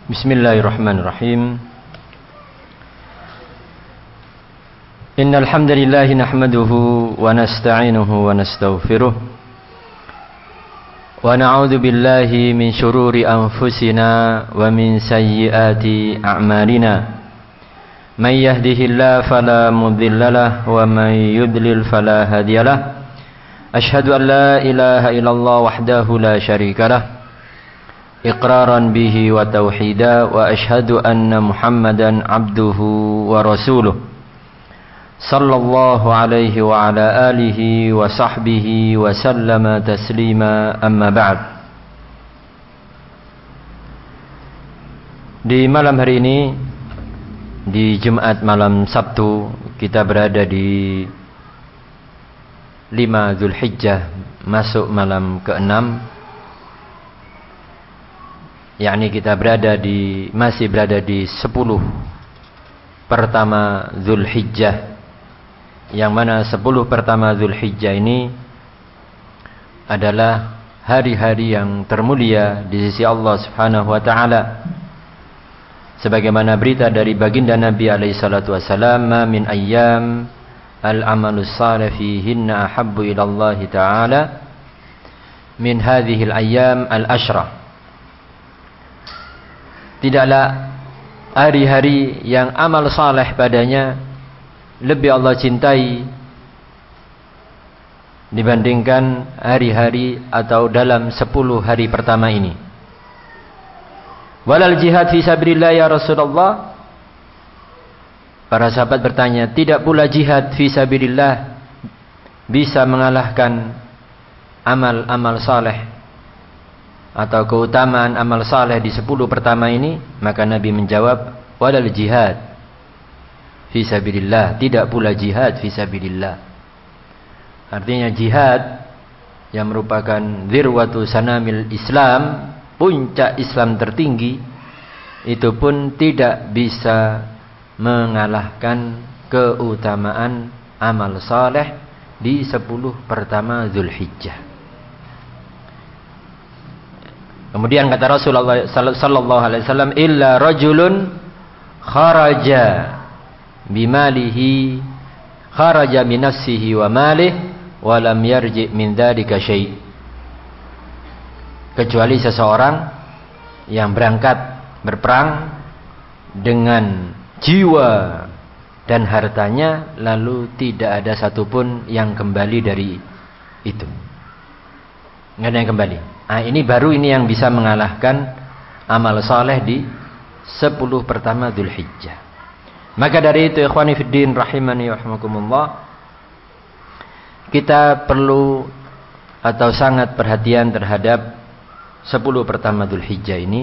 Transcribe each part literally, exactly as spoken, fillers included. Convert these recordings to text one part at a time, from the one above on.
Bismillahirrahmanirrahim. Innal hamdalillah nahmaduhu wa nasta'inuhu wa nastaghfiruh wa na'udzu billahi min shururi anfusina wa min sayyiati a'malina. May yahdihillahu fala mudhillalah wa may yudlil fala hadiyalah. Ashhadu an la ilaha illallah wahdahu la syarikalah iqraran bihi wa tauhida wa ashhadu anna Muhammadan abduhu wa rasuluh sallallahu alaihi wa ala alihi wa sahbihi wa sallama taslima amma ba'd. Di malam hari ini, di Jumat malam Sabtu, kita berada di lima Zulhijjah, masuk malam keenam, yakni kita berada di masih berada di sepuluh pertama Zulhijjah, yang mana sepuluh pertama Zulhijjah ini adalah hari-hari yang termulia di sisi Allah Subhanahu wa taala. Sebagaimana berita dari baginda Nabi alaihi salatu wasallam, "Ma min ayyam al-amalus salih fihinna ahabbu ila Allah taala min hadhihi al-ayyam al-ashrah." Tidaklah hari-hari yang amal saleh padanya lebih Allah cintai dibandingkan hari-hari atau dalam sepuluh hari pertama ini. Walal jihad fi sabilillah ya Rasulullah. Para sahabat bertanya, tidak pula jihad fi sabilillah bisa mengalahkan amal-amal saleh atau keutamaan amal saleh di sepuluh pertama ini? Maka Nabi menjawab, walal jihad fi sabilillah, tidak pula jihad fi sabilillah. Artinya jihad yang merupakan dzirwatu sanamil Islam, puncak Islam tertinggi, itu pun tidak bisa mengalahkan keutamaan amal saleh di sepuluh pertama Zulhijjah. Kemudian kata Rasulullah sallallahu alaihi wasallam, illa rajulun kharaja bimalihi kharaja min nafsihi wa malihi wa lam yarji min dzalika syai'. Kecuali seseorang yang berangkat berperang dengan jiwa dan hartanya, lalu tidak ada satupun yang kembali dari itu. Nggak ada yang kembali. Nah, ini baru ini yang bisa mengalahkan amal saleh di sepuluh pertama Dzulhijjah. Maka dari itu, ikhwani fiddin rahimani wa rahimakumullah, kita perlu atau sangat perhatian terhadap sepuluh pertama Dzulhijjah ini,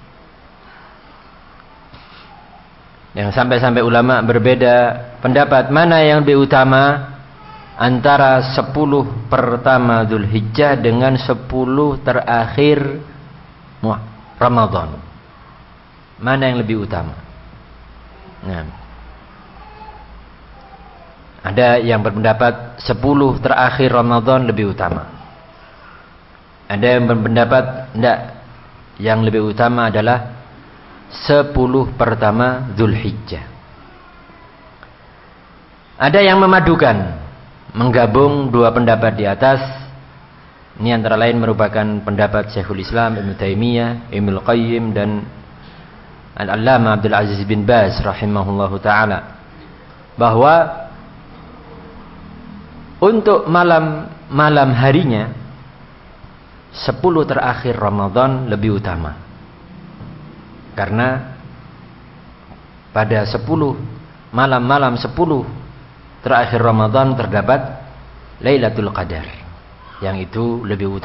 yang sampai-sampai ulama berbeda pendapat mana yang lebih utama antara sepuluh pertama Dzulhijjah dengan sepuluh terakhir Ramadan. Mana yang lebih utama? Nah, ada yang berpendapat sepuluh terakhir Ramadan lebih utama. Ada yang berpendapat tidak, yang lebih utama adalah sepuluh pertama Dzulhijjah. Ada yang memadukan, menggabung dua pendapat di atas. Ini antara lain merupakan pendapat Syekhul Islam Ibnu Taimiyah, Ibnu Qayyim, dan Al-Allamah Abdul Aziz bin Baz rahimahullahu taala, bahwa untuk malam malam harinya sepuluh terakhir Ramadan lebih utama. Karena pada sepuluh malam-malam sepuluh terakhir Ramadan terdapat Lailatul Qadar, yang itu lebih utama